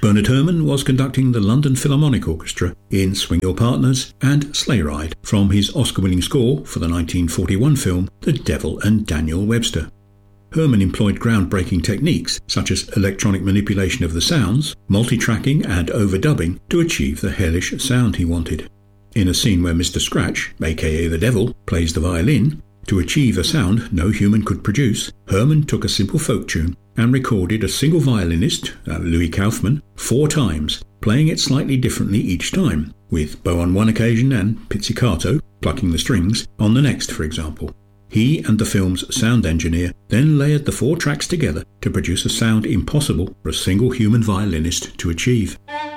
Bernard Herrmann was conducting the London Philharmonic Orchestra in Swing Your Partners and Sleigh Ride from his Oscar-winning score for the 1941 film The Devil and Daniel Webster. Herrmann employed groundbreaking techniques such as electronic manipulation of the sounds, multi-tracking and overdubbing to achieve the hellish sound he wanted. In a scene where Mr. Scratch, aka the Devil, plays the violin, to achieve a sound no human could produce, Herrmann took a simple folk tune and recorded a single violinist, Louis Kaufmann, 4 times, playing it slightly differently each time, with bow on one occasion and pizzicato, plucking the strings, on the next, for example. He and the film's sound engineer then layered the 4 tracks together to produce a sound impossible for a single human violinist to achieve.